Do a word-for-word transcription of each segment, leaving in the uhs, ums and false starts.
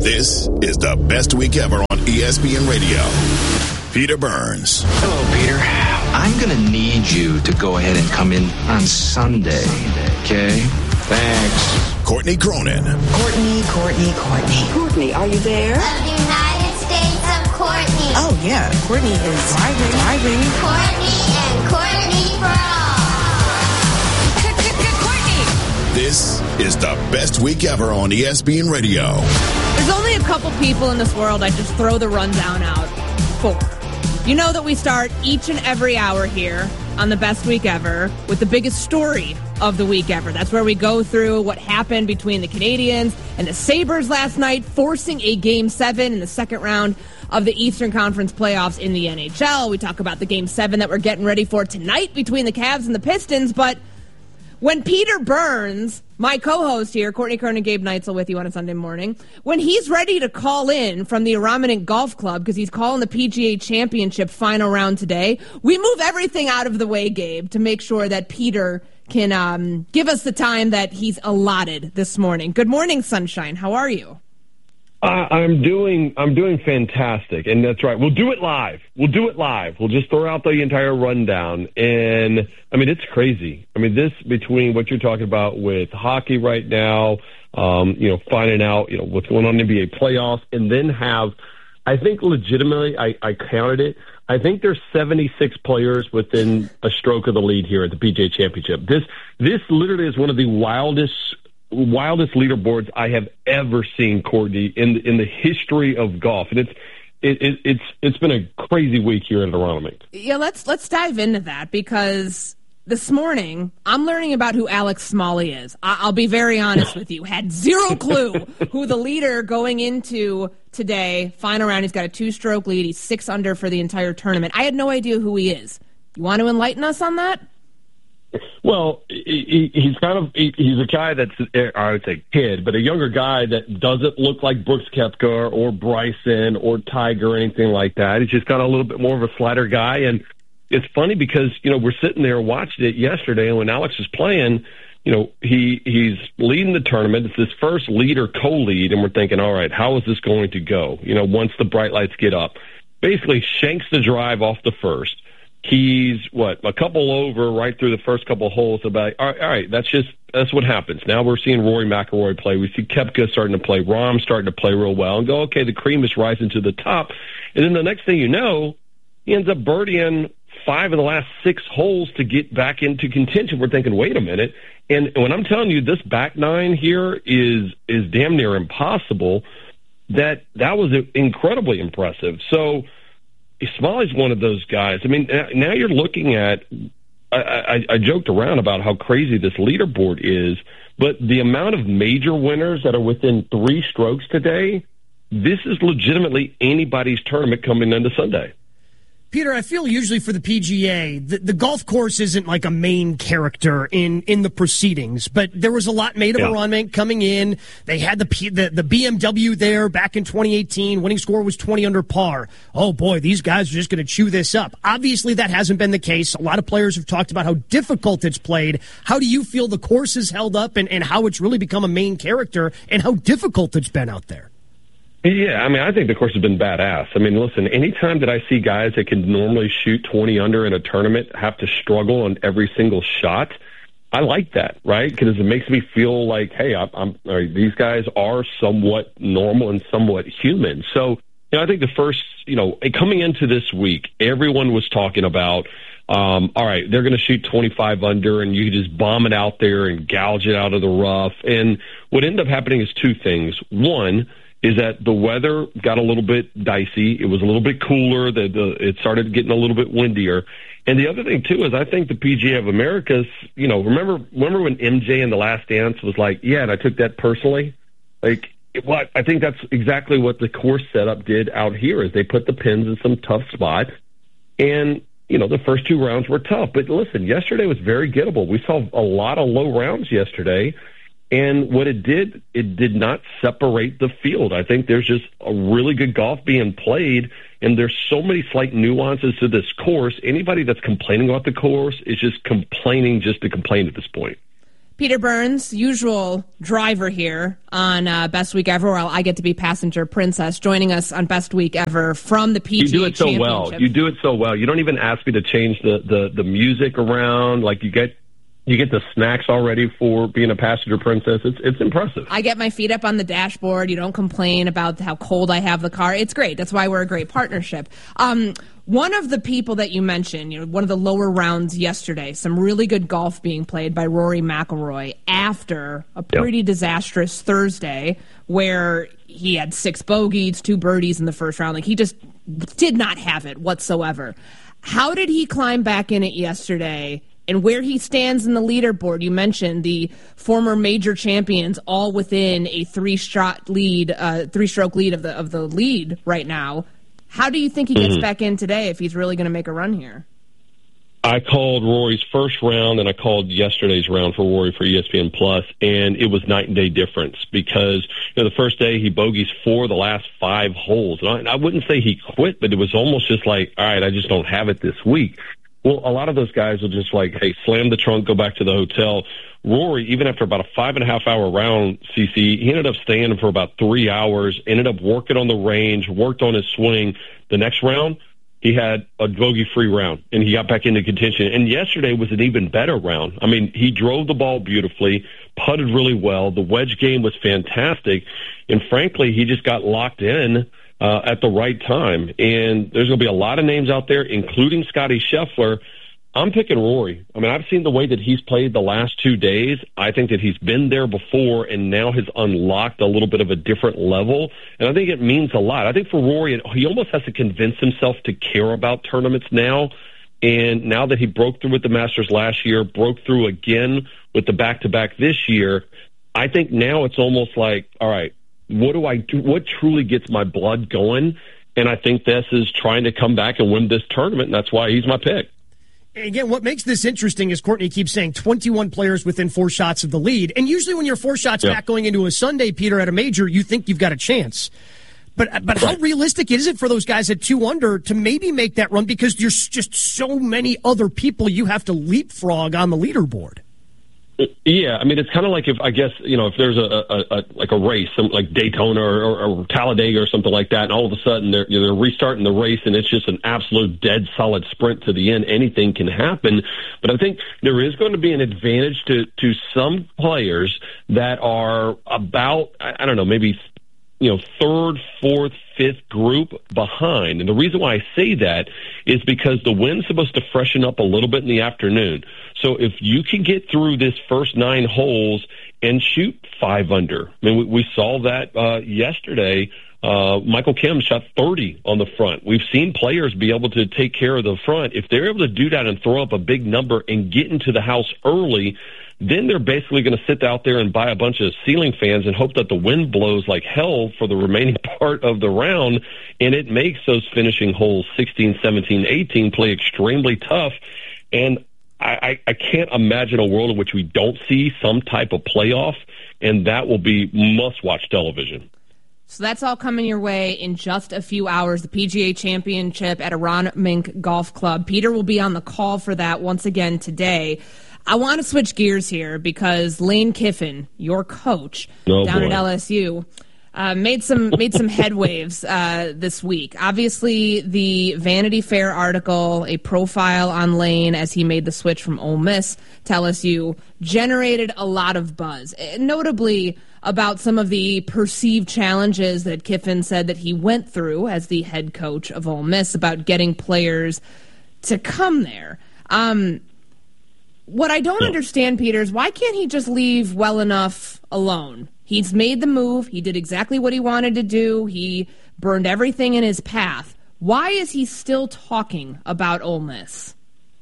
This is the best week ever on E S P N Radio. Peter Burns. Hello, Peter. I'm going to need you to go ahead and come in on Sunday, okay? Thanks. Courtney Cronin. Courtney, Courtney, Courtney. Courtney, are you there? Of the United States of Courtney. Oh, yeah. Courtney is driving, driving. Courtney and Courtney for all. Courtney. This is the best week ever on E S P N Radio. There's only a couple people in this world I just throw the rundown out for. You know that we start each and every hour here on the best week ever with the biggest story of the week ever. That's where we go through what happened between the Canadiens and the Sabres last night, forcing a game seven in the second round of the Eastern Conference playoffs in the N H L. We talk about the game seven that we're getting ready for tonight between the Cavs and the Pistons, but when Peter Burns, my co-host here, Courtney Cronin, Gabe Neitzel with you on a Sunday morning, when he's ready to call in from the Araminan Golf Club because he's calling the P G A Championship final round today, we move everything out of the way, Gabe, to make sure that Peter can um, give us the time that he's allotted this morning. Good morning, Sunshine. How are you? Uh, I'm doing I'm doing fantastic, and that's right. We'll do it live. We'll do it live. We'll just throw out the entire rundown, and I mean it's crazy. I mean this between what you're talking about with hockey right now, um, you know, finding out you know what's going on in the N B A playoffs, and then have I think legitimately I, I counted it. I think there's seventy-six players within a stroke of the lead here at the P G A Championship. This this literally is one of the wildest. wildest leaderboards I have ever seen, Courtney, in in the history of golf, and it's it, it, it's it's been a crazy week here at Araminan. Yeah, let's let's dive into that because this morning I'm learning about who Alex Smalley is. I, I'll be very honest with you, had zero clue who the leader going into today final round. He's got a two-stroke lead. He's six under for the entire tournament. I had no idea who he is. You want to enlighten us on that? Well, he, he's kind of he, he's a guy that's I would say kid, but a younger guy that doesn't look like Brooks Koepka or Bryson or Tiger or anything like that. He's just got a little bit more of a slider guy, and it's funny because you know we're sitting there watching it yesterday, and when Alex was playing, you know he he's leading the tournament. It's his first lead or co-lead, and we're thinking, all right, how is this going to go? You know, once the bright lights get up, basically shanks the drive off the first. He's, what, a couple over right through the first couple of holes. About all right, all right, that's just that's what happens. Now we're seeing Rory McIlroy play. We see Koepka starting to play. Rahm starting to play real well. And go, okay, the cream is rising to the top. And then the next thing you know, he ends up birdieing five of the last six holes to get back into contention. We're thinking, wait a minute. And when I'm telling you this back nine here is is damn near impossible, that that was incredibly impressive. So Smalley's one of those guys. I mean, now you're looking at, I, I, I joked around about how crazy this leaderboard is, but the amount of major winners that are within three strokes today, this is legitimately anybody's tournament coming into Sunday. Peter, I feel usually for the P G A, the, the golf course isn't like a main character in, in the proceedings, but there was a lot made of yeah. Araminan coming in. They had the, the the B M W there back in twenty eighteen. Winning score was twenty under par. Oh, boy, these guys are just going to chew this up. Obviously, that hasn't been the case. A lot of players have talked about how difficult it's played. How do you feel the course has held up and, and how it's really become a main character and how difficult it's been out there? Yeah, I mean, I think the course has been badass. I mean, listen, anytime that I see guys that can normally shoot twenty under in a tournament have to struggle on every single shot, I like that, right? Because it makes me feel like, hey, I'm, I'm all right, these guys are somewhat normal and somewhat human. So, you know, I think the first, you know, coming into this week, everyone was talking about, um, all right, they're going to shoot twenty-five under and you just bomb it out there and gouge it out of the rough. And what ended up happening is two things. One, is that the weather got a little bit dicey. It was a little bit cooler. The, the, it started getting a little bit windier. And the other thing, too, is I think the P G A of America's, you know, remember remember when M J in The Last Dance was like, yeah, and I took that personally? Like, what I think that's exactly what the course setup did out here is they put the pins in some tough spots. And, you know, the first two rounds were tough. But listen, yesterday was very gettable. We saw a lot of low rounds yesterday. And what it did, it did not separate the field. I think there's just a really good golf being played, and there's so many slight nuances to this course. Anybody that's complaining about the course is just complaining just to complain at this point. Peter Burns, usual driver here on uh, Best Week Ever, while I get to be passenger princess, joining us on Best Week Ever from the P G A You do it so well. You do it so well. You don't even ask me to change the, the, the music around. Like, you get you get the snacks already for being a passenger princess. It's it's impressive. I get my feet up on the dashboard. You don't complain about how cold I have the car. It's great. That's why we're a great partnership. Um, one of the people that you mentioned, you know, one of the lower rounds yesterday, some really good golf being played by Rory McIlroy after a pretty yep. disastrous Thursday where he had six bogeys, two birdies in the first round. Like, he just did not have it whatsoever. How did he climb back in it yesterday? And where he stands in the leaderboard, you mentioned the former major champions all within a three-shot lead, uh, three-stroke lead of the of the lead right now. How do you think he gets mm-hmm. back in today if he's really going to make a run here? I called Rory's first round, and I called yesterday's round for Rory for E S P N Plus, and it was night and day difference because, you know, the first day he bogeys four the last five holes. And I, I wouldn't say he quit, but it was almost just like, all right, I just don't have it this week. Well, a lot of those guys will just like, hey, slam the trunk, go back to the hotel. Rory, even after about a five and a half hour round, C C, he ended up staying for about three hours, ended up working on the range, worked on his swing. The next round, he had a bogey-free round, and he got back into contention. And yesterday was an even better round. I mean, he drove the ball beautifully, putted really well. The wedge game was fantastic. And frankly, he just got locked in Uh, at the right time. And there's going to be a lot of names out there, including Scotty Scheffler. I'm picking Rory. I mean, I've seen the way that he's played the last two days. I think that he's been there before and now has unlocked a little bit of a different level. And I think it means a lot. I think for Rory, he almost has to convince himself to care about tournaments now. And now that he broke through with the Masters last year, broke through again with the back-to-back this year, I think now it's almost like, all right, what do I do? What truly gets my blood going? And I think this is trying to come back and win this tournament, and that's why he's my pick. Again, what makes this interesting is Courtney keeps saying twenty-one players within four shots of the lead. And usually when you're four shots yeah. back going into a Sunday, Peter, at a major, you think you've got a chance. But but how realistic is it for those guys at two under to maybe make that run because there's just so many other people you have to leapfrog on the leaderboard? Yeah, I mean, it's kind of like if, I guess, you know, if there's a, a, a like a race, some, like Daytona or, or, or Talladega or something like that, and all of a sudden they're, you know, they're restarting the race and it's just an absolute dead solid sprint to the end, anything can happen. But I think there is going to be an advantage to, to some players that are about, I don't know, maybe, you know, third, fourth, fifth group behind. And the reason why I say that is because the wind's supposed to freshen up a little bit in the afternoon. So if you can get through this first nine holes and shoot five under, I mean, we, we saw that uh, yesterday. Uh, Michael Kim shot thirty on the front. We've seen players be able to take care of the front. If they're able to do that and throw up a big number and get into the house early, then they're basically going to sit out there and buy a bunch of ceiling fans and hope that the wind blows like hell for the remaining part of the round, and it makes those finishing holes sixteen, seventeen, eighteen play extremely tough. And I, I can't imagine a world in which we don't see some type of playoff, and that will be must-watch television. So that's all coming your way in just a few hours. The P G A Championship at Aron Mink Golf Club. Peter will be on the call for that once again today. I want to switch gears here because Lane Kiffin, your coach oh, down boy. at L S U, uh, made some made some headwaves uh, this week. Obviously, the Vanity Fair article, a profile on Lane as he made the switch from Ole Miss to L S U, generated a lot of buzz, notably about some of the perceived challenges that Kiffin said that he went through as the head coach of Ole Miss about getting players to come there. Um, what I don't understand, Peter, is why can't he just leave well enough alone? He's made the move. He did exactly what he wanted to do. He burned everything in his path. Why is he still talking about Ole Miss?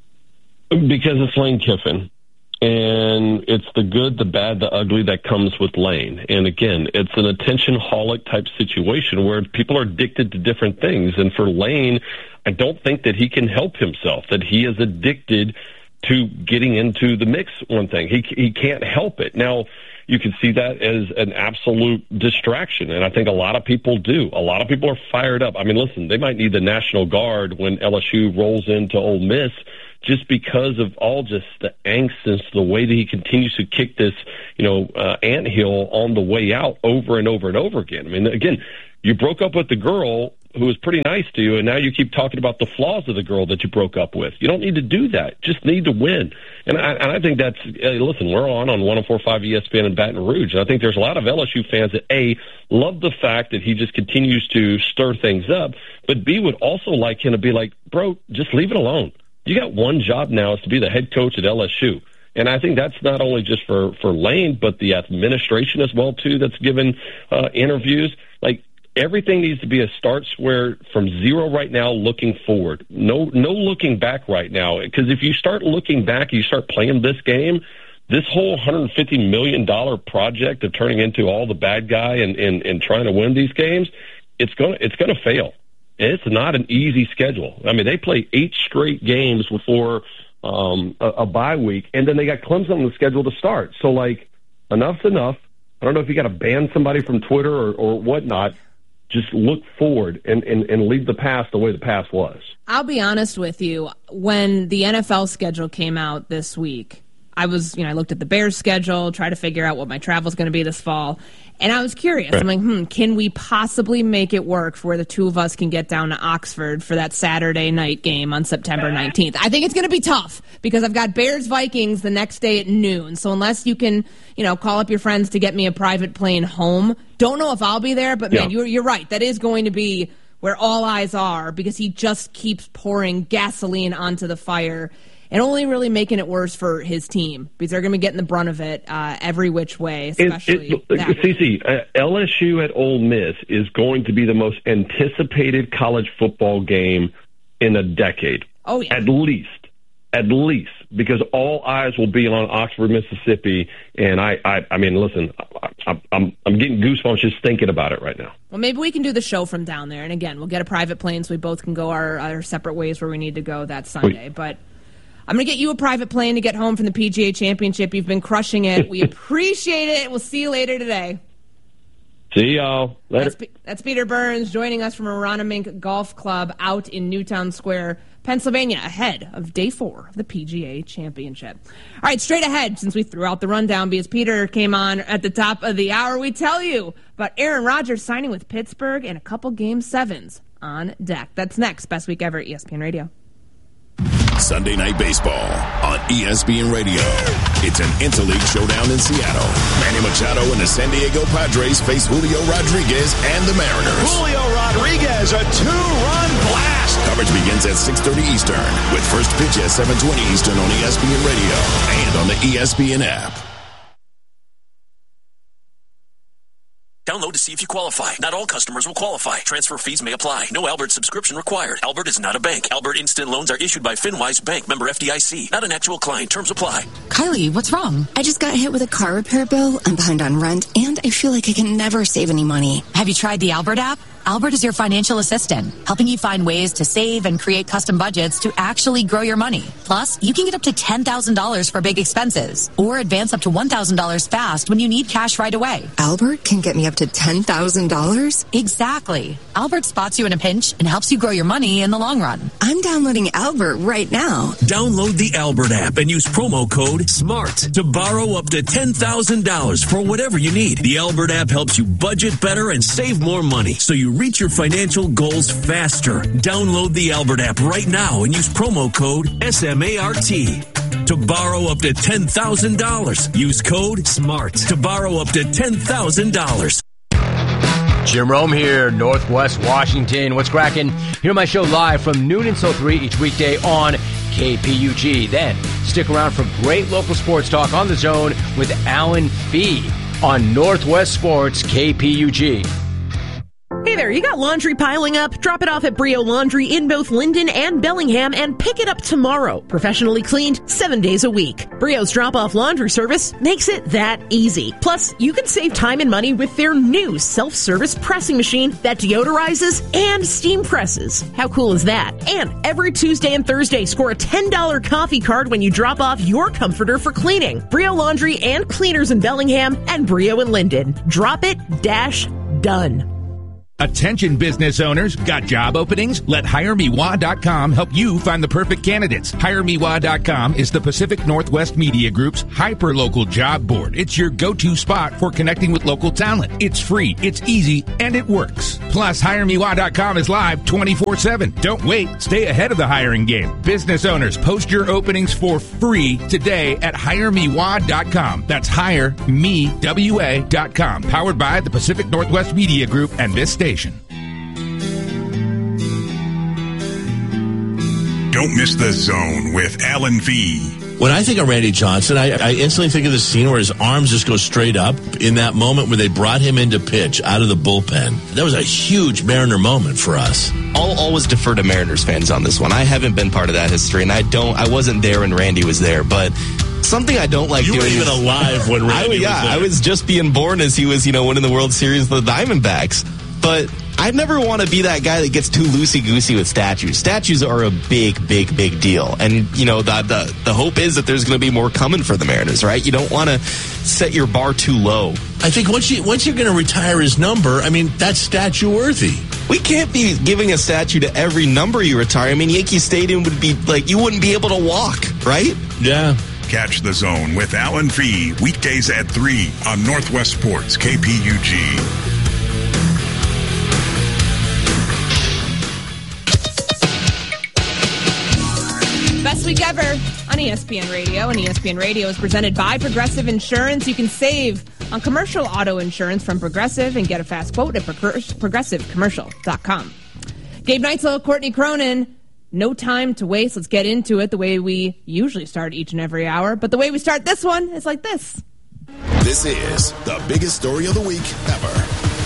Because it's Lane Kiffin. And it's the good, the bad, the ugly that comes with Lane. And again, it's an attention-holic type situation where people are addicted to different things. And for Lane, I don't think that he can help himself, that he is addicted to getting into the mix, one thing. He he can't help it. Now, you can see that as an absolute distraction, and I think a lot of people do. A lot of people are fired up. I mean, listen, they might need the National Guard when L S U rolls into Ole Miss just because of all just the angst and the way that he continues to kick this, you know, uh, anthill on the way out over and over and over again. I mean, again, you broke up with the girl who was pretty nice to you, and now you keep talking about the flaws of the girl that you broke up with. You don't need to do that. Just need to win. And I, and I think that's, hey, listen, we're on on one oh four point five E S P N in Baton Rouge, and I think there's a lot of L S U fans that, A, love the fact that he just continues to stir things up, but B, would also like him to be like, bro, just leave it alone. You got one job now, is to be the head coach at L S U. And I think that's not only just for, for Lane, but the administration as well, too, that's given uh, interviews. Like, everything needs to be a start where from zero right now, looking forward. No, no looking back right now. Because if you start looking back, you start playing this game, this whole one hundred fifty million dollars project of turning into all the bad guy and, and, and trying to win these games, it's gonna it's gonna fail. And it's not an easy schedule. I mean, they play eight straight games before um, a, a bye week, and then they got Clemson on the schedule to start. So, like, enough's enough. I don't know if you got to ban somebody from Twitter or, or whatnot. Just look forward and, and, and leave the past the way the past was. I'll be honest with you. When the N F L schedule came out this week, I was, you know, I looked at the Bears schedule, tried to figure out what my travel is going to be this fall, and I was curious. Right. I'm like, hmm, can we possibly make it work for where the two of us can get down to Oxford for that Saturday night game on September nineteenth? I think it's going to be tough because I've got Bears Vikings the next day at noon. So unless you can, you know, call up your friends to get me a private plane home, don't know if I'll be there. But man, yeah. you're you're right. That is going to be where all eyes are because he just keeps pouring gasoline onto the fire. And only really making it worse for his team because they're going to be getting the brunt of it uh, every which way, especially it, it, C C, uh, L S U at Ole Miss is going to be the most anticipated college football game in a decade. Oh, yeah. At least. At least. Because all eyes will be on Oxford, Mississippi. And, I, I, I mean, listen, I, I'm, I'm getting goosebumps just thinking about it right now. Well, maybe we can do the show from down there. And, again, we'll get a private plane so we both can go our, our separate ways where we need to go that Sunday. Wait. But I'm going to get you a private plane to get home from the P G A Championship. You've been crushing it. We appreciate it. We'll see you later today. See y'all later. That's, P- that's Peter Burns joining us from Aronimink Golf Club out in Newtown Square, Pennsylvania, ahead of day four of the P G A Championship. All right, straight ahead, since we threw out the rundown because Peter came on at the top of the hour, we tell you about Aaron Rodgers signing with Pittsburgh and a couple game sevens on deck. That's next. Best week ever at E S P N Radio. Sunday Night Baseball on E S P N Radio. It's an interleague showdown in Seattle. Manny Machado and the San Diego Padres face Julio Rodriguez and the Mariners. Julio Rodriguez, a two-run blast. Coverage begins at six thirty Eastern with first pitch at seven twenty Eastern on E S P N Radio and on the E S P N app. Download to see if you qualify. Not all customers will qualify. Transfer fees may apply. No Albert subscription required. Albert is not a bank. Albert Instant Loans are issued by FinWise Bank, member F D I C. Not an actual client. Terms apply. Kylie, what's wrong? I just got hit with a car repair bill. I'm behind on rent, and I feel like I can never save any money. Have you tried the Albert app? Albert is your financial assistant, helping you find ways to save and create custom budgets to actually grow your money. Plus, you can get up to ten thousand dollars for big expenses or advance up to one thousand dollars fast when you need cash right away. Albert can get me up to ten thousand dollars? Exactly. Albert spots you in a pinch and helps you grow your money in the long run. I'm downloading Albert right now. Download the Albert app and use promo code SMART to borrow up to ten thousand dollars for whatever you need. The Albert app helps you budget better and save more money so you reach your financial goals faster. Download the Albert app right now and use promo code S M A R T to borrow up to ten thousand dollars. Use code SMART to borrow up to ten thousand dollars. Jim Rome here, Northwest Washington. What's cracking? Hear my show live from noon until three each weekday on K P U G. Then stick around for great local sports talk on the Zone with Alan Fee on Northwest Sports K P U G. Hey there, you got laundry piling up? Drop it off at Brio Laundry in both Linden and Bellingham and pick it up tomorrow. Professionally cleaned seven days a week. Brio's drop-off laundry service makes it that easy. Plus, you can save time and money with their new self-service pressing machine that deodorizes and steam presses. How cool is that? And every Tuesday and Thursday, score a ten dollars coffee card when you drop off your comforter for cleaning. Brio Laundry and Cleaners in Bellingham and Brio in Linden. Drop it dash done. Attention business owners, got job openings? Let hire me wah dot com help you find the perfect candidates. hire me wah dot com is the Pacific Northwest Media Group's hyper-local job board. It's your go-to spot for connecting with local talent. It's free, it's easy, and it works. Plus, hire me wah dot com is live twenty-four seven. Don't wait. Stay ahead of the hiring game. Business owners, post your openings for free today at hire me wah dot com. That's hire me wa dot com. Powered by the Pacific Northwest Media Group and this station. Don't miss The Zone with Alan V. When I think of Randy Johnson, I, I instantly think of the scene where his arms just go straight up in that moment where they brought him into pitch out of the bullpen. That was a huge Mariner moment for us. I'll always defer to Mariners fans on this one. I haven't been part of that history, and I don't. I wasn't there when Randy was there, but something I don't like you doing. You weren't even alive when Randy I, yeah, was there. I was just being born as he was, you know, winning the World Series with the Diamondbacks. But I never want to be that guy that gets too loosey-goosey with statues. Statues are a big, big, big deal. And, you know, the the, the hope is that there's going to be more coming for the Mariners, right? You don't want to set your bar too low. I think once, you, once you're going to retire his number, I mean, that's statue-worthy. We can't be giving a statue to every number you retire. I mean, Yankee Stadium would be, like, you wouldn't be able to walk, right? Yeah. Catch The Zone with Alan V. Weekdays at three on Northwest Sports, K P U G. Best week ever on E S P N Radio, and E S P N Radio is presented by Progressive Insurance. You can save on commercial auto insurance from Progressive and get a fast quote at progressive commercial dot com. Gabe Neitzel, Courtney Cronin, no time to waste. Let's get into it the way we usually start each and every hour. But the way we start this one is like this. This is the biggest story of the week ever.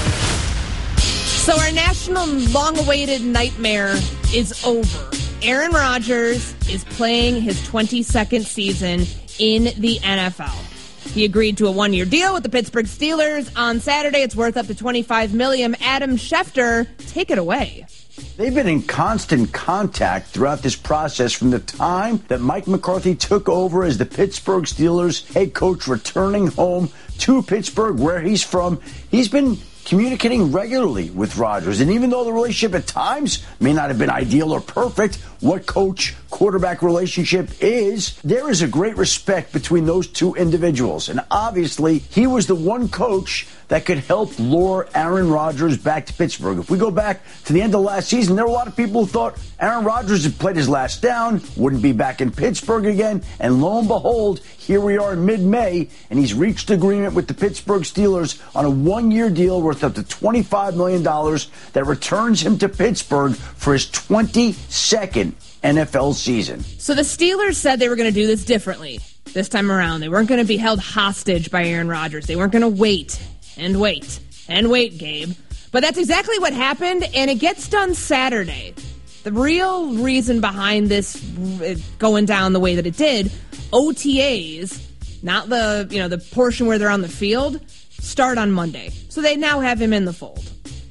So our national long-awaited nightmare is over. Aaron Rodgers is playing his twenty-second season in the N F L. He agreed to a one-year deal with the Pittsburgh Steelers on Saturday. It's worth up to twenty-five million dollars. Adam Schefter, take it away. They've been in constant contact throughout this process from the time that Mike McCarthy took over as the Pittsburgh Steelers head coach, returning home to Pittsburgh, where he's from. He's been communicating regularly with Rodgers. And even though the relationship at times may not have been ideal or perfect, what coach-quarterback relationship is, there is a great respect between those two individuals. And obviously, he was the one coach that could help lure Aaron Rodgers back to Pittsburgh. If we go back to the end of last season, there were a lot of people who thought Aaron Rodgers had played his last down, wouldn't be back in Pittsburgh again. And lo and behold, here we are in mid-May, and he's reached agreement with the Pittsburgh Steelers on a one-year deal worth up to twenty-five million dollars that returns him to Pittsburgh for his twenty-second N F L season. So the Steelers said they were going to do this differently this time around. They weren't going to be held hostage by Aaron Rodgers. They weren't going to wait and wait and wait, Gabe. But that's exactly what happened, and it gets done Saturday. The real reason behind this going down the way that it did, O T As, not the, you know, the portion where they're on the field, start on Monday. So they now have him in the fold.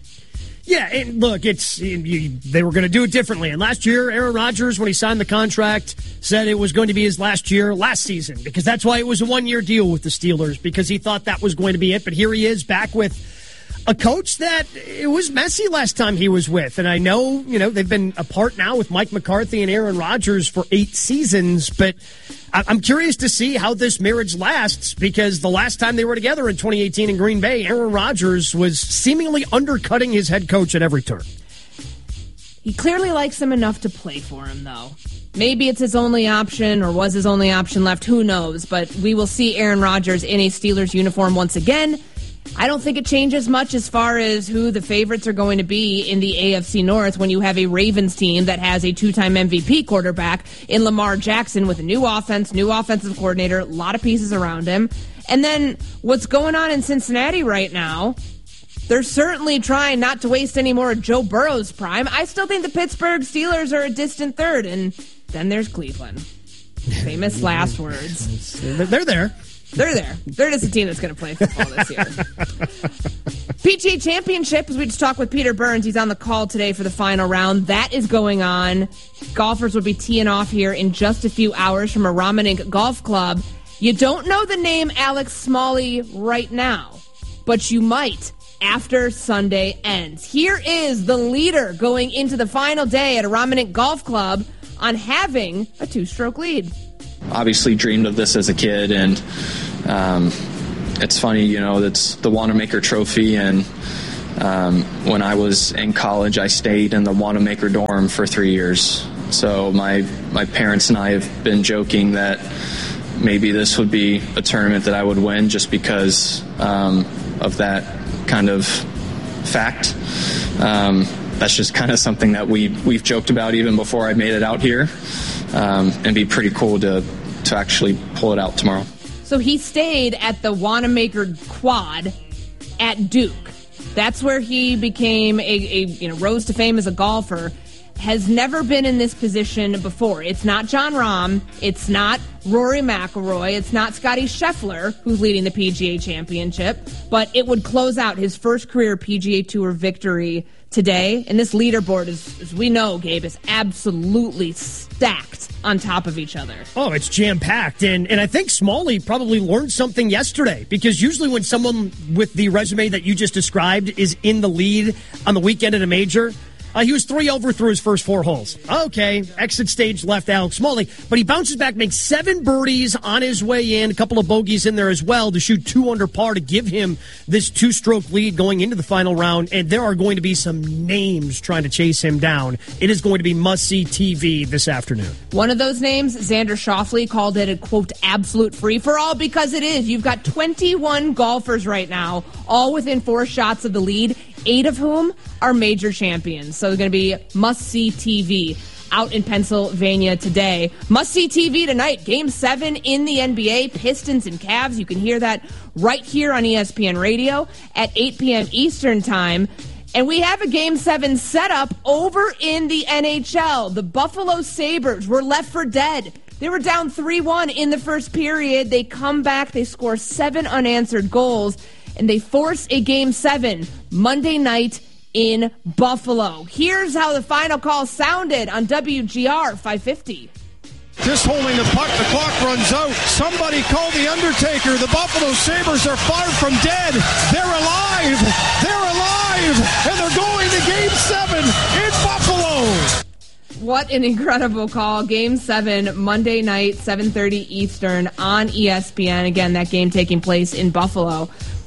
Yeah, and look, it's you, they were going to do it differently. And last year, Aaron Rodgers, when he signed the contract, said it was going to be his last year last season, because that's why it was a one-year deal with the Steelers, because he thought that was going to be it. But here he is back with a coach that it was messy last time he was with. And I know, you know, they've been apart now with Mike McCarthy and Aaron Rodgers for eight seasons, but I'm curious to see how this marriage lasts, because the last time they were together in twenty eighteen in Green Bay, Aaron Rodgers was seemingly undercutting his head coach at every turn. He clearly likes him enough to play for him, though. Maybe it's his only option, or was his only option left, who knows. But we will see Aaron Rodgers in a Steelers uniform once again. I don't think it changes much as far as who the favorites are going to be in the A F C North when you have a Ravens team that has a two-time M V P quarterback in Lamar Jackson with a new offense, new offensive coordinator, a lot of pieces around him. And then what's going on in Cincinnati right now, they're certainly trying not to waste any more of Joe Burrow's prime. I still think the Pittsburgh Steelers are a distant third, and then there's Cleveland. Famous last words. They're there. They're there. They're just a team that's going to play football this year. P G A Championship, as we just talked with Peter Burns, he's on the call today for the final round. That is going on. Golfers will be teeing off here in just a few hours from a Ramanink Golf Club. You don't know the name Alex Smalley right now, but you might after Sunday ends. Here is the leader going into the final day at Aronimink Golf Club on having a two-stroke lead. Obviously dreamed of this as a kid, and um, it's funny, you know, it's the Wanamaker Trophy, and um, when I was in college, I stayed in the Wanamaker dorm for three years. So my my parents and I have been joking that maybe this would be a tournament that I would win just because um, of that kind of fact. Um, that's just kind of something that we, we've joked about even before I made it out here. Um, and be pretty cool to, to actually pull it out tomorrow. So he stayed at the Wanamaker Quad at Duke. That's where he became a, a you know rose to fame as a golfer. Has never been in this position before. It's not Jon Rahm. It's not Rory McIlroy. It's not Scottie Scheffler, who's leading the P G A Championship. But it would close out his first career P G A Tour victory today. And this leaderboard, is, as we know, Gabe, is absolutely stacked on top of each other. Oh, it's jam-packed. And, and I think Smalley probably learned something yesterday, because usually when someone with the resume that you just described is in the lead on the weekend at a major, Uh, he was three over through his first four holes. Okay, exit stage left Alex Smalley, but he bounces back, makes seven birdies on his way in, a couple of bogeys in there as well to shoot two under par to give him this two-stroke lead going into the final round, and there are going to be some names trying to chase him down. It is going to be must-see T V this afternoon. One of those names, Xander Schauffele, called it a, quote, absolute free-for-all, because it is. You've got twenty-one golfers right now, all within four shots of the lead, eight of whom are major champions. So they're going to be must-see T V out in Pennsylvania today. Must-see T V tonight, Game seven in the N B A, Pistons and Cavs. You can hear that right here on E S P N Radio at eight p.m. Eastern Time. And we have a Game seven set up over in the N H L. The Buffalo Sabres were left for dead. They were down three one in the first period. They come back, they score seven unanswered goals, and they force a Game seven Monday night in Buffalo. Here's how the final call sounded on W G R five fifty. Just holding the puck, the clock runs out. Somebody call the Undertaker. The Buffalo Sabres are far from dead. They're alive. They're alive. And they're going to Game seven in Buffalo. What an incredible call. Game seven, Monday night, seven thirty Eastern on E S P N. Again, that game taking place in Buffalo.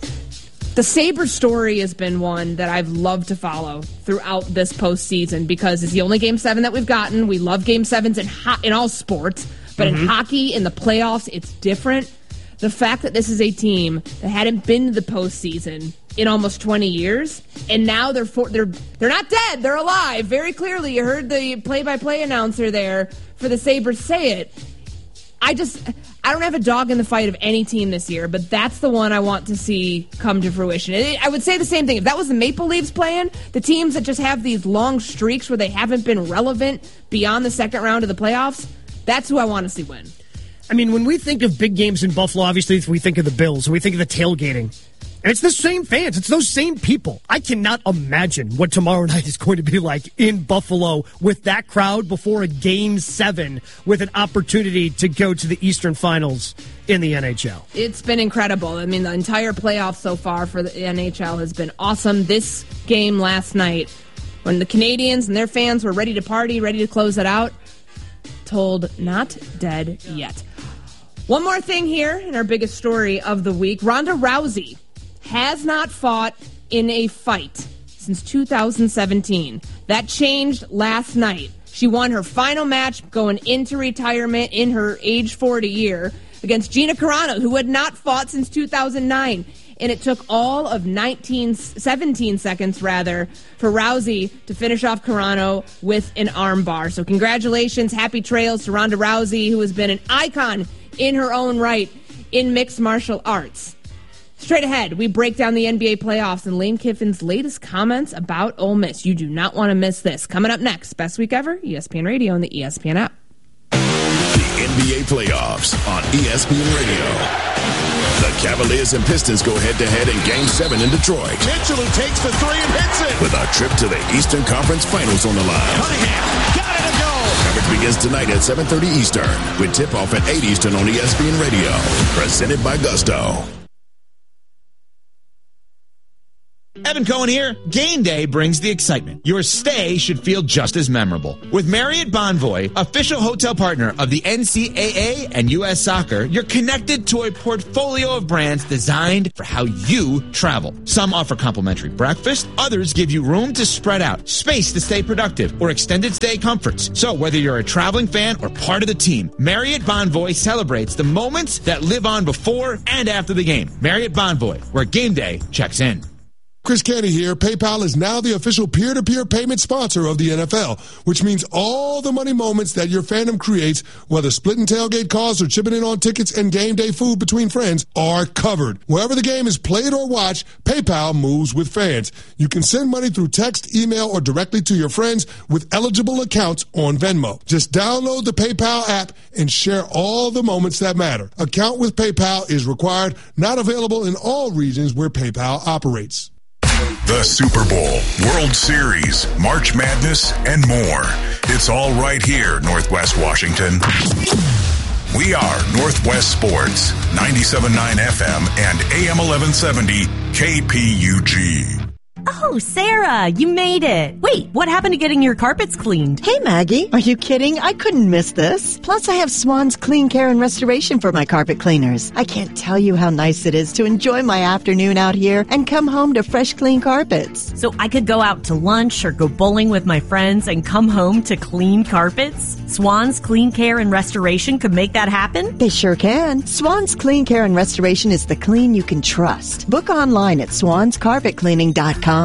The Sabres story has been one that I've loved to follow throughout this postseason, because it's the only Game seven that we've gotten. We love Game sevens in, ho- in all sports, but mm-hmm. in hockey, in the playoffs, it's different. The fact that this is a team that hadn't been to the postseason in almost twenty years, and now they're for, they're they're not dead, they're alive. Very clearly, you heard the play-by-play announcer there for the Sabres say it. I just, I don't have a dog in the fight of any team this year, but that's the one I want to see come to fruition. I would say the same thing. If that was the Maple Leafs playing, the teams that just have these long streaks where they haven't been relevant beyond the second round of the playoffs, that's who I want to see win. I mean, when we think of big games in Buffalo, obviously we think of the Bills, we think of the tailgating. And it's the same fans. It's those same people. I cannot imagine what tomorrow night is going to be like in Buffalo with that crowd before a Game seven with an opportunity to go to the Eastern Finals in the N H L. It's been incredible. I mean, the entire playoff so far for the N H L has been awesome. This game last night, when the Canadians and their fans were ready to party, ready to close it out, told not dead yet. One more thing here in our biggest story of the week. Ronda Rousey has not fought in a fight since two thousand seventeen. That changed last night. She won her final match going into retirement in her age forty year against Gina Carano, who had not fought since two thousand nine. And it took all of nineteen, seventeen seconds, rather, for Rousey to finish off Carano with an armbar. So congratulations, happy trails to Ronda Rousey, who has been an icon in her own right in mixed martial arts. Straight ahead, we break down the N B A playoffs and Lane Kiffin's latest comments about Ole Miss. You do not want to miss this. Coming up next, Best Week Ever, E S P N Radio and the E S P N app. The N B A playoffs on E S P N Radio. The Cavaliers and Pistons go head-to-head in Game seven in Detroit. Mitchell, who takes the three and hits it. With a trip to the Eastern Conference Finals on the line. Cunningham, got it to go. Coverage begins tonight at seven thirty Eastern, with tip-off at eight Eastern on E S P N Radio. Presented by Gusto. Evan Cohen here. Game day brings the excitement. Your stay should feel just as memorable. With Marriott Bonvoy, official hotel partner of the N C double A and U S Soccer, you're connected to a portfolio of brands designed for how you travel. Some offer complimentary breakfast, others give you room to spread out, space to stay productive, or extended stay comforts. So whether you're a traveling fan or part of the team, Marriott Bonvoy celebrates the moments that live on before and after the game. Marriott Bonvoy, where game day checks in. Chris Canty here. PayPal is now the official peer-to-peer payment sponsor of the N F L, which means all the money moments that your fandom creates, whether splitting tailgate costs or chipping in on tickets and game day food between friends, are covered. Wherever the game is played or watched, PayPal moves with fans. You can send money through text, email, or directly to your friends with eligible accounts on Venmo. Just download the PayPal app and share all the moments that matter. Account with PayPal is required, not available in all regions where PayPal operates. The Super Bowl, World Series, March Madness, and more. It's all right here, Northwest Washington. We are Northwest Sports, ninety-seven point nine F M and A M eleven seventy K P U G. Oh, Sarah, you made it. Wait, what happened to getting your carpets cleaned? Hey, Maggie, are you kidding? I couldn't miss this. Plus, I have Swan's Clean Care and Restoration for my carpet cleaners. I can't tell you how nice it is to enjoy my afternoon out here and come home to fresh, clean carpets. So I could go out to lunch or go bowling with my friends and come home to clean carpets? Swan's Clean Care and Restoration could make that happen? They sure can. Swan's Clean Care and Restoration is the clean you can trust. Book online at swans carpet cleaning dot com.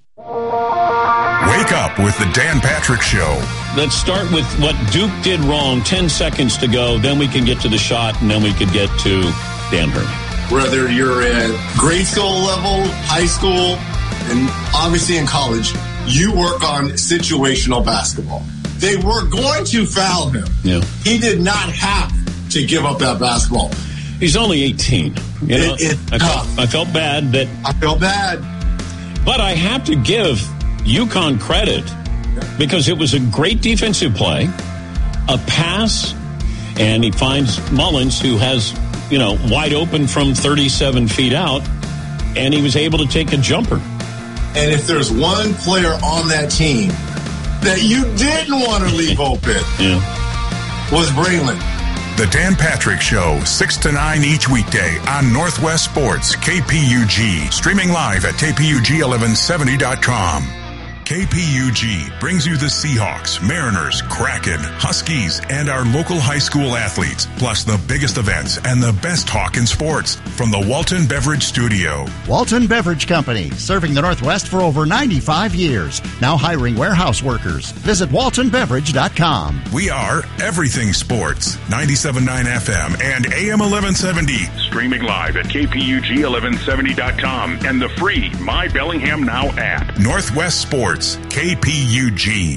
Wake up with the Dan Patrick Show. Let's start with what Duke did wrong. Ten seconds to go. Then we can get to the shot, and then we could get to Dan Hurley. Whether you're at grade school level, high school, and obviously in college, you work on situational basketball. They were going to foul him. Yeah. He did not have to give up that basketball. He's only eighteen. You know, it, it, I, felt, I felt bad that I felt bad. But I have to give UConn credit because it was a great defensive play, a pass, and he finds Mullins, who has, you know, wide open from thirty-seven feet out, and he was able to take a jumper. And if there's one player on that team that you didn't want to leave open, yeah. was Braylon. The Dan Patrick Show, six to nine each weekday on Northwest Sports, K P U G. Streaming live at K P U G eleven seventy dot com. K P U G brings you the Seahawks, Mariners, Kraken, Huskies, and our local high school athletes, plus the biggest events and the best talk in sports from the Walton Beverage Studio. Walton Beverage Company, serving the Northwest for over ninety-five years. Now hiring warehouse workers. Visit walton beverage dot com. We are everything sports, ninety-seven point nine F M and A M eleven seventy. Streaming live at K P U G eleven seventy dot com and the free My Bellingham Now app. Northwest Sports. K P U G.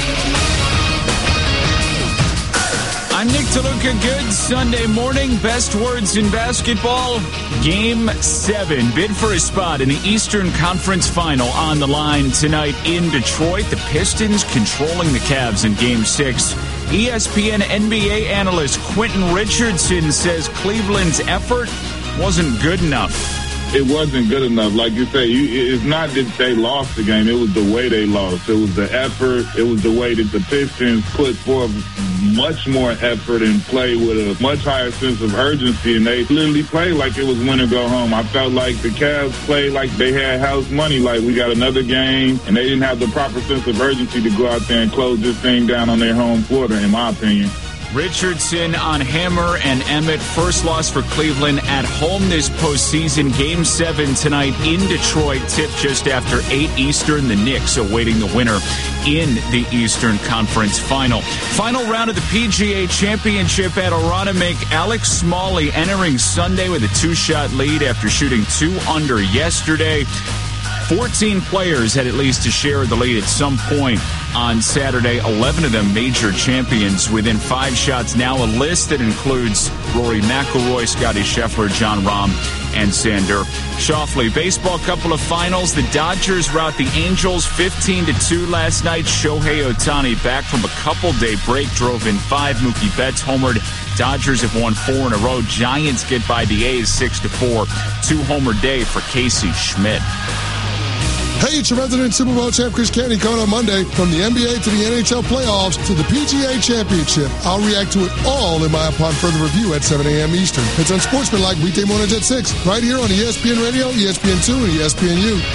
I'm Nick DeLuca. Good Sunday morning. Best words in basketball. Game seven. Bid for a spot in the Eastern Conference Final on the line tonight in Detroit. The Pistons controlling the Cavs in Game six. E S P N N B A analyst Quentin Richardson says Cleveland's effort wasn't good enough. It wasn't good enough. Like you say, you, it's not that they lost the game. It was the way they lost. It was the effort. It was the way that the Pistons put forth much more effort and play with a much higher sense of urgency. And they literally played like it was win or go home. I felt like the Cavs played like they had house money, like we got another game. And they didn't have the proper sense of urgency to go out there and close this thing down on their home floor, in my opinion. Richardson on Hammer and Emmett. First loss for Cleveland at home this postseason. Game seven tonight in Detroit. Tip just after eight Eastern. The Knicks awaiting the winner in the Eastern Conference Final. Final round of the P G A Championship at Aronimink. Alex Smalley entering Sunday with a two-shot lead after shooting two under yesterday. fourteen players had at least a share of the lead at some point on Saturday. eleven of them major champions within five shots. Now a list that includes Rory McIlroy, Scotty Scheffler, Jon Rahm, and Xander Schauffele. Baseball, couple of finals. The Dodgers rout the Angels fifteen to two last night. Shohei Ohtani back from a couple-day break, drove in five. Mookie Betts homered. Dodgers have won four in a row. Giants get by the A's six to four. Two-homer day for Casey Schmidt. Hey, it's your resident Super Bowl champ Chris Canty coming on Monday. From the N B A to the N H L playoffs to the P G A Championship, I'll react to it all in my upon further review at seven a.m. Eastern. It's Unsportsmanlike weekday mornings at six, right here on E S P N Radio, E S P N two, and E S P N U.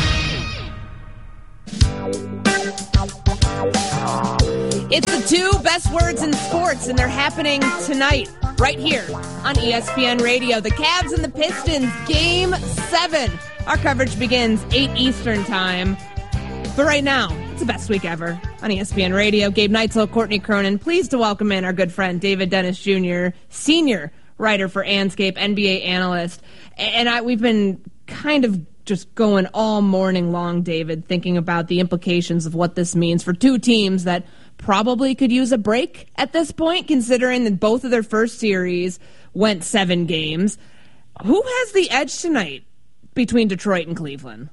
It's the two best words in sports, and they're happening tonight, right here on E S P N Radio. The Cavs and the Pistons, Game seven. Our coverage begins eight Eastern time. But right now, it's the best week ever on E S P N Radio. Gabe Neitzel, Courtney Cronin, pleased to welcome in our good friend David Dennis Junior, senior writer for Anscape, N B A analyst. And I, we've been kind of just going all morning long, David, thinking about the implications of what this means for two teams that probably could use a break at this point, considering that both of their first series went seven games. Who has the edge tonight between Detroit and Cleveland?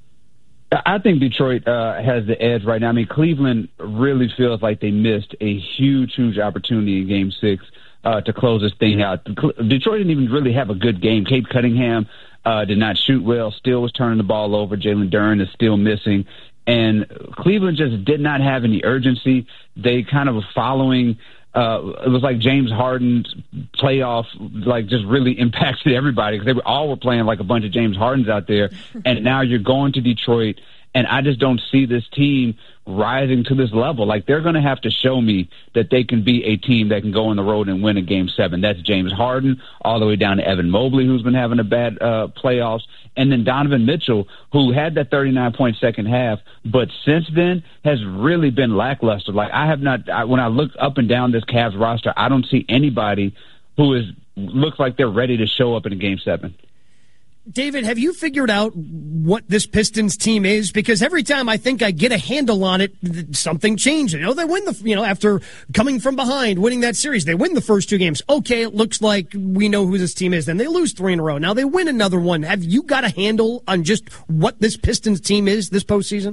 I think Detroit uh, has the edge right now. I mean, Cleveland really feels like they missed a huge, huge opportunity in Game six uh, to close this thing out. Detroit didn't even really have a good game. Cade Cunningham uh, did not shoot well, still was turning the ball over. Jalen Duren is still missing. And Cleveland just did not have any urgency. They kind of were following uh, it was like James Harden's playoff, like just really impacted everybody because they were all were playing like a bunch of James Hardens out there. And now you're going to Detroit, and I just don't see this team rising to this level. Like, they're going to have to show me that they can be a team that can go on the road and win a game seven. That's James Harden all the way down to Evan Mobley, who's been having a bad uh, playoffs. And then Donovan Mitchell, who had that thirty-nine point second half, but since then has really been lackluster. Like, I have not, I, when I look up and down this Cavs roster, I don't see anybody who is looks like they're ready to show up in a game seven. David, have you figured out what this Pistons team is? Because every time I think I get a handle on it, something changes. You know, they win the, you know, after coming from behind, winning that series, they win the first two games. Okay, it looks like we know who this team is. Then they lose three in a row. Now they win another one. Have you got a handle on just what this Pistons team is this postseason?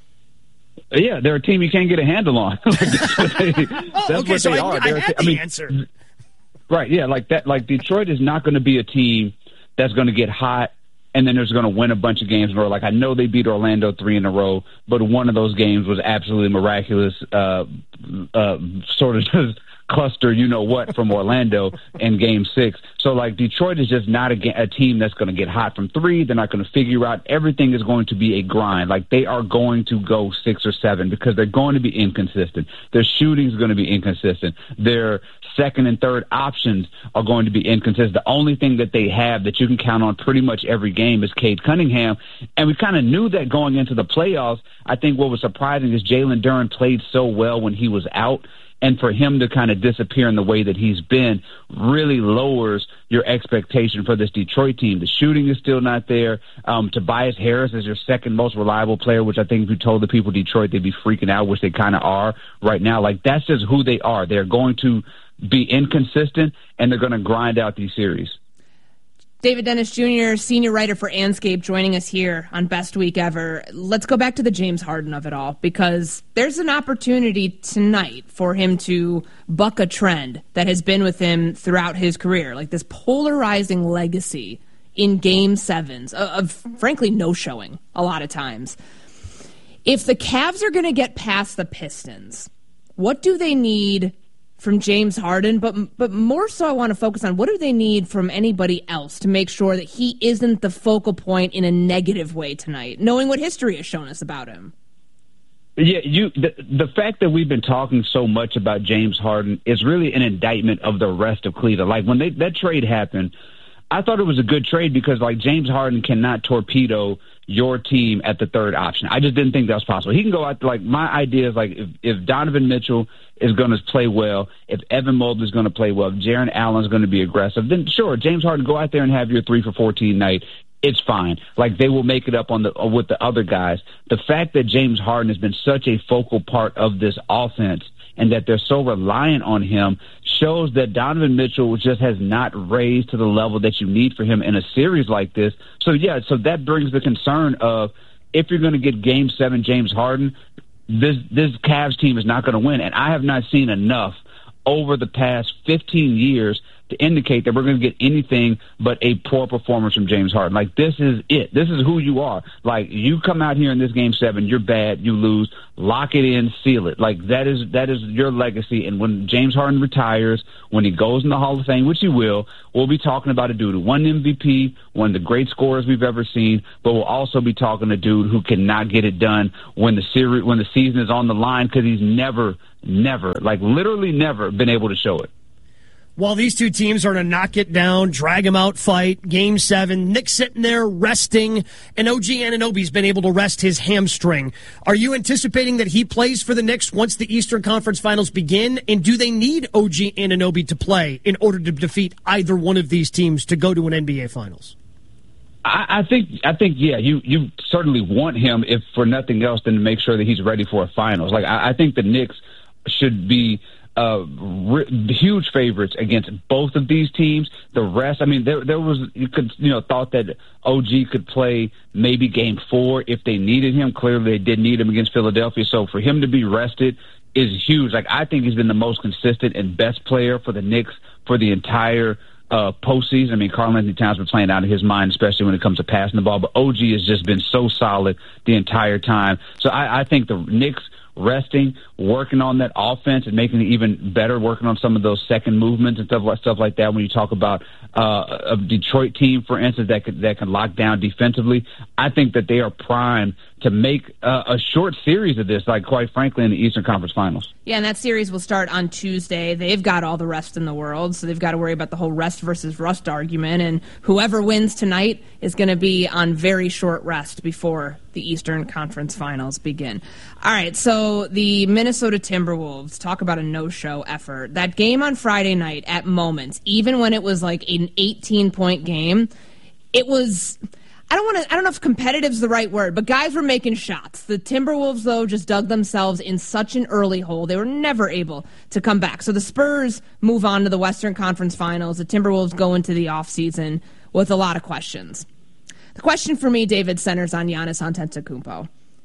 Yeah, they're a team you can't get a handle on. Like, that's what they, oh, that's okay, what so they I, are. I They're had a, I the mean, answer. Right, yeah, like that. Like Detroit is not going to be a team that's going to get hot and then there's going to win a bunch of games in a row. Like, I know they beat Orlando three in a row, but one of those games was absolutely miraculous, uh, uh, sort of just cluster, you know what, from Orlando in game six. So, like, Detroit is just not a, a team that's going to get hot from three. They're not going to figure out. Everything is going to be a grind. Like, they are going to go six or seven because they're going to be inconsistent. Their shooting is going to be inconsistent. Their second and third options are going to be inconsistent. The only thing that they have that you can count on pretty much every game is Cade Cunningham. And we kind of knew that going into the playoffs. I think what was surprising is Jalen Duren played so well when he was out. And for him to kind of disappear in the way that he's been really lowers your expectation for this Detroit team. The shooting is still not there. Um, Tobias Harris is your second most reliable player, which I think if you told the people Detroit, they'd be freaking out, which they kind of are right now. Like, that's just who they are. They're going to be inconsistent, and they're going to grind out these series. David Dennis Junior, senior writer for Anscape, joining us here on Best Week Ever. Let's go back to the James Harden of it all, because there's an opportunity tonight for him to buck a trend that has been with him throughout his career, like this polarizing legacy in game sevens of, of frankly, no showing a lot of times. If the Cavs are going to get past the Pistons, what do they need from James Harden, but but more so I want to focus on what do they need from anybody else to make sure that he isn't the focal point in a negative way tonight, knowing what history has shown us about him? Yeah, you the, the fact that we've been talking so much about James Harden is really an indictment of the rest of Cleveland. Like, when they, that trade happened, I thought it was a good trade because, like, James Harden cannot torpedo your team at the third option. I just didn't think that was possible. He can go out, like, my idea is, like, if, if Donovan Mitchell is going to play well, if Evan Mobley is going to play well, if Jarrett Allen is going to be aggressive, then sure, James Harden, go out there and have your three for fourteen night. It's fine. Like, they will make it up on the with the other guys. The fact that James Harden has been such a focal part of this offense and that they're so reliant on him shows that Donovan Mitchell just has not raised to the level that you need for him in a series like this. So, yeah, so that brings the concern of if you're going to get Game seven James Harden, this this Cavs team is not going to win. And I have not seen enough over the past fifteen years to indicate that we're going to get anything but a poor performance from James Harden. Like, this is it. This is who you are. Like, you come out here in this game seven, you're bad, you lose, lock it in, seal it. Like, that is that is your legacy. And when James Harden retires, when he goes in the Hall of Fame, which he will, we'll be talking about a dude who won M V P, one of the great scorers we've ever seen, but we'll also be talking a dude who cannot get it done when the series, when the season is on the line, because he's never, never, like literally never been able to show it. While these two teams are to knock it down, drag them out fight, game seven, Nick's sitting there resting, and O G Anunoby's been able to rest his hamstring. Are you anticipating that he plays for the Knicks once the Eastern Conference Finals begin? And do they need O G Anunoby to play in order to defeat either one of these teams to go to an N B A Finals? I, I think, I think, yeah, you, you certainly want him, if for nothing else, than to make sure that he's ready for a finals. Like, I, I think the Knicks should be Uh, re- huge favorites against both of these teams. The rest, I mean, there there was, you could, you know, thought that O G could play maybe game four if they needed him. Clearly, they did need him against Philadelphia. So for him to be rested is huge. Like, I think he's been the most consistent and best player for the Knicks for the entire uh, postseason. I mean, Karl-Anthony Towns been playing out of his mind, especially when it comes to passing the ball. But O G has just been so solid the entire time. So I, I think the Knicks resting, working on that offense and making it even better, working on some of those second movements and stuff like stuff like that. When you talk about uh, a Detroit team, for instance, that could, that can lock down defensively, I think that they are primed to make uh, a short series of this, like, quite frankly, in the Eastern Conference Finals. Yeah, and that series will start on Tuesday. They've got all the rest in the world, so they've got to worry about the whole rest versus rust argument, and whoever wins tonight is going to be on very short rest before the Eastern Conference Finals begin. All right, so the Minnesota Timberwolves, talk about a no-show effort. That game on Friday night, at moments, even when it was like an eighteen-point game, it was... I don't want to. I don't know if competitive is the right word, but guys were making shots. The Timberwolves, though, just dug themselves in such an early hole. They were never able to come back. So the Spurs move on to the Western Conference Finals. The Timberwolves go into the offseason with a lot of questions. The question for me, David, centers on Giannis Antetokounmpo.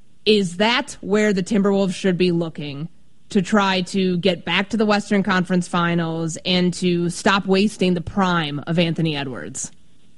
Is that where the Timberwolves should be looking to try to get back to the Western Conference Finals and to stop wasting the prime of Anthony Edwards?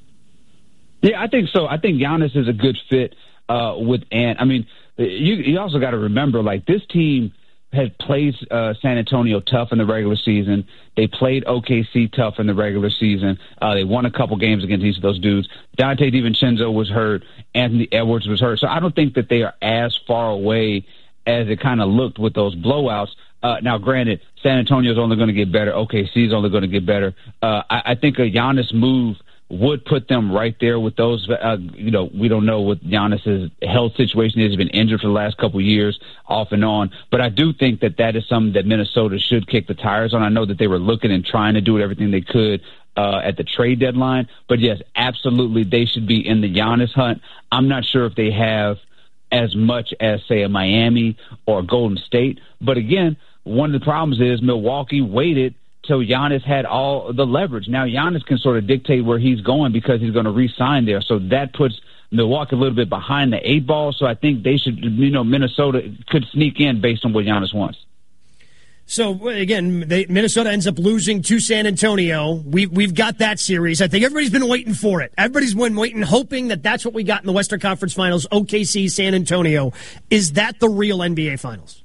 Yeah, I think so. I think Giannis is a good fit uh, with Ant. I mean, you, you also got to remember, like, this team has played uh, San Antonio tough in the regular season. They played O K C tough in the regular season. Uh, they won a couple games against each of those dudes. Dante DiVincenzo was hurt. Anthony Edwards was hurt. So I don't think that they are as far away as it kind of looked with those blowouts. Uh, now, granted, San Antonio is only going to get better. O K C is only going to get better. Uh, I, I think a Giannis move would put them right there with those. Uh, you know, we don't know what Giannis's health situation is. He's been injured for the last couple of years, off and on. But I do think that that is something that Minnesota should kick the tires on. I know that they were looking and trying to do everything they could uh, at the trade deadline. But, yes, absolutely, they should be in the Giannis hunt. I'm not sure if they have as much as, say, a Miami or a Golden State. But, again, one of the problems is Milwaukee waited till Giannis had all the leverage. Now Giannis can sort of dictate where he's going because he's going to re-sign there. So that puts Milwaukee a little bit behind the eight ball. So I think they should, you know, Minnesota could sneak in based on what Giannis wants. So, again, they, Minnesota ends up losing to San Antonio. We've, we've got that series. I think everybody's been waiting for it. Everybody's been waiting, hoping that that's what we got in the Western Conference Finals, O K C, San Antonio. Is that the real N B A Finals?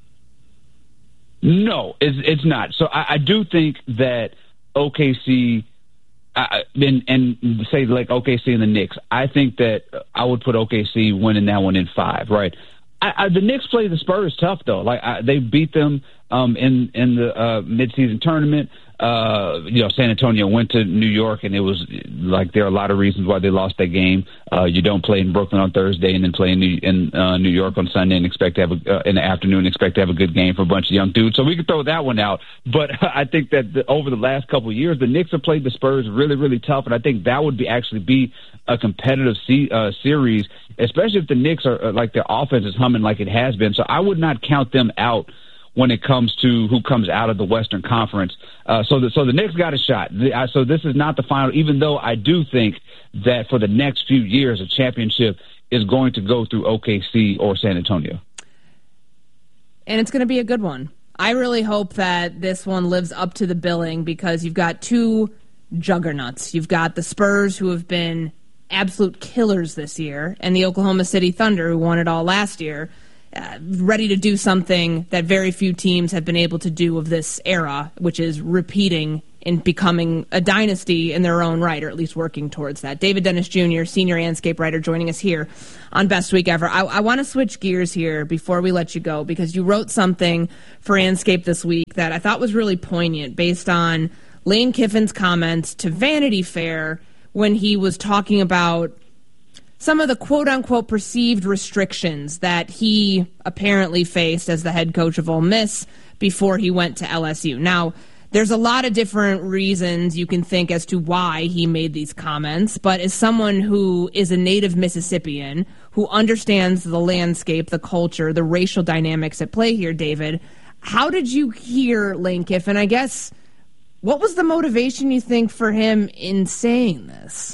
No, it's, it's not. So I, I do think that O K C uh, and, and say like O K C and the Knicks, I think that I would put O K C winning that one in five, right? I, I, the Knicks play the Spurs tough, though. Like I, they beat them um, in in the uh, midseason tournament. Uh, you know, San Antonio went to New York, and it was like there are a lot of reasons why they lost that game. Uh, you don't play in Brooklyn on Thursday and then play in New, in, uh, New York on Sunday and expect to have a, uh, in the afternoon expect to have a good game for a bunch of young dudes. So we could throw that one out. But I think that the, over the last couple of years, the Knicks have played the Spurs really, really tough, and I think that would be actually be a competitive se- uh, series, especially if the Knicks are uh, like their offense is humming like it has been. So I would not count them out when it comes to who comes out of the Western Conference. Uh, so, the, so the Knicks got a shot. The, uh, so this is not the final, even though I do think that for the next few years, a championship is going to go through O K C or San Antonio. And it's going to be a good one. I really hope that this one lives up to the billing because you've got two juggernauts. You've got the Spurs, who have been absolute killers this year, and the Oklahoma City Thunder, who won it all last year, uh, ready to do something that very few teams have been able to do of this era, which is repeating and becoming a dynasty in their own right, or at least working towards that. David Dennis Junior, senior Anscape writer, joining us here on Best Week Ever. I, I want to switch gears here before we let you go, because you wrote something for Anscape this week that I thought was really poignant based on Lane Kiffin's comments to Vanity Fair when he was talking about some of the quote-unquote perceived restrictions that he apparently faced as the head coach of Ole Miss before he went to L S U. Now, there's a lot of different reasons you can think as to why he made these comments, but as someone who is a native Mississippian, who understands the landscape, the culture, the racial dynamics at play here, David, how did you hear Lane Kiffin? I guess, what was the motivation, you think, for him in saying this?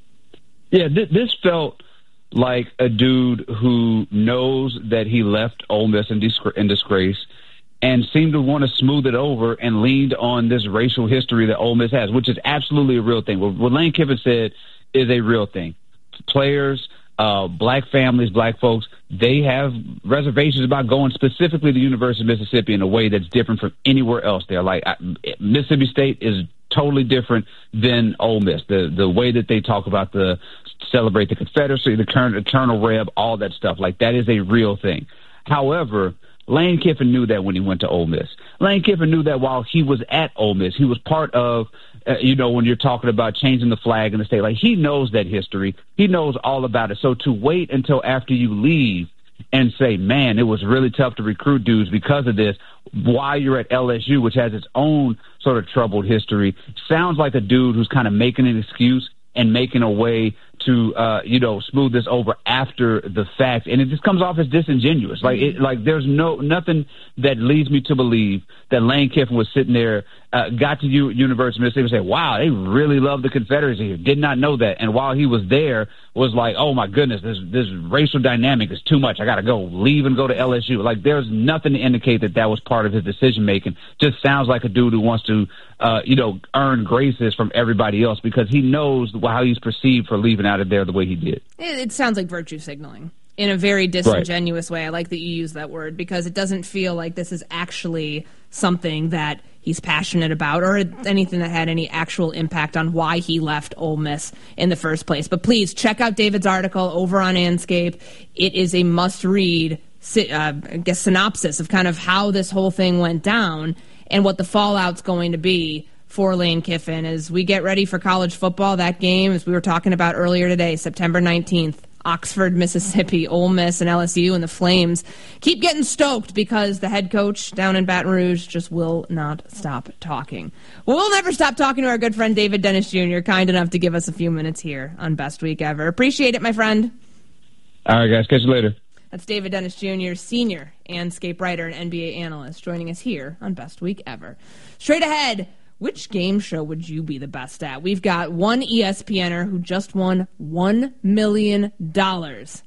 Yeah, th- this felt like a dude who knows that he left Ole Miss in, disgra- in disgrace, and seemed to want to smooth it over and leaned on this racial history that Ole Miss has, which is absolutely a real thing. What, what Lane Kiffin said is a real thing. Players, uh, black families, black folks, they have reservations about going specifically to the University of Mississippi in a way that's different from anywhere else there. Like, I, Mississippi State is totally different than Ole Miss. The the way that they talk about the celebrate the Confederacy, the current eternal reb, all that stuff, like that is a real thing. However, Lane Kiffin knew that when he went to Ole Miss. Lane Kiffin knew that while he was at Ole Miss, he was part of, uh, you know, when you're talking about changing the flag in the state, like he knows that history. He knows all about it. So to wait until after you leave and say, man, it was really tough to recruit dudes because of this, while you're at L S U, which has its own sort of troubled history, sounds like a dude who's kind of making an excuse and making a way to, uh, you know, smooth this over after the fact. And it just comes off as disingenuous. Like, it, like there's no nothing that leads me to believe that Lane Kiffin was sitting there, uh, got to U- University of Mississippi and said, wow, they really love the Confederacy here. Did not know that. And while he was there, was like, oh, my goodness, this this racial dynamic is too much. I got to go leave and go to L S U. Like, there's nothing to indicate that that was part of his decision-making. Just sounds like a dude who wants to, uh, you know, earn graces from everybody else because he knows how he's perceived for leaving out of there the way he did. It, it sounds like virtue signaling in a very disingenuous right. way. I like that you use that word because it doesn't feel like this is actually something that he's passionate about or anything that had any actual impact on why he left Ole Miss in the first place. But please check out David's article over on Anscape. It is a must-read, uh, I guess, synopsis of kind of how this whole thing went down and what the fallout's going to be for Lane Kiffin as we get ready for college football. That game, as we were talking about earlier today, September nineteenth, Oxford, Mississippi, Ole Miss and L S U and the Flames keep getting stoked because the head coach down in Baton Rouge just will not stop talking. Well, we'll never stop talking to our good friend David Dennis Junior, kind enough to give us a few minutes here on Best Week Ever. Appreciate it, my friend. All right, guys. Catch you later. That's David Dennis Junior, senior Anscape writer and N B A analyst, joining us here on Best Week Ever. Straight ahead, which game show would you be the best at? We've got one E S P N er who just won one million dollars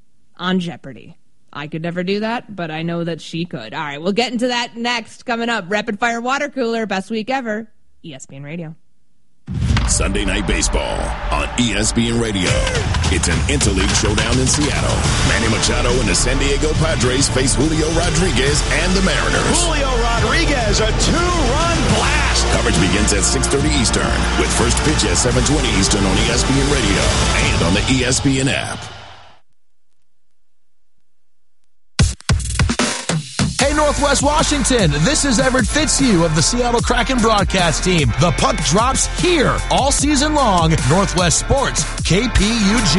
on Jeopardy. I could never do that, but I know that she could. All right, we'll get into that next. Coming up, Rapid Fire Water Cooler, Best Week Ever, E S P N Radio. Sunday Night Baseball on E S P N Radio. It's an interleague showdown in Seattle. Manny Machado and the San Diego Padres face Julio Rodriguez and the Mariners. Julio Rodriguez, a two-run blast. Coverage begins at six thirty Eastern with first pitch at seven twenty Eastern on E S P N Radio and on the E S P N app. Northwest Washington. This is Everett Fitzhugh of the Seattle Kraken broadcast team. The puck drops here all season long. Northwest Sports, K P U G.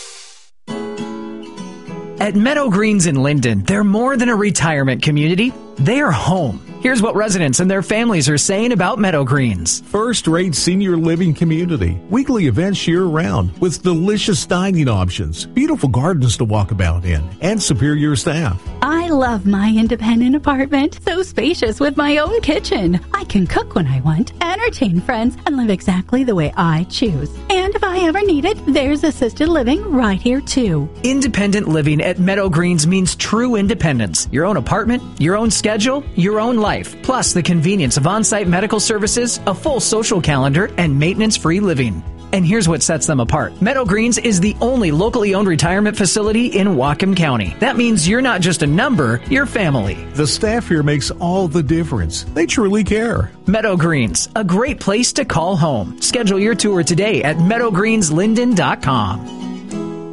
At Meadow Greens in Linden, they're more than a retirement community. They are home. Here's what residents and their families are saying about Meadow Greens. First-rate senior living community. Weekly events year-round with delicious dining options, beautiful gardens to walk about in, and superior staff. I love my independent apartment. So spacious with my own kitchen. I can cook when I want, entertain friends, and live exactly the way I choose. And if I ever need it, there's assisted living right here, too. Independent living at Meadow Greens means true independence. Your own apartment, your own schedule, your own life. Plus the convenience of on-site medical services, a full social calendar, and maintenance-free living. And here's what sets them apart. Meadow Greens is the only locally owned retirement facility in Whatcom County. That means you're not just a number, you're family. The staff here makes all the difference. They truly care. Meadow Greens, a great place to call home. Schedule your tour today at meadow greens linden dot com.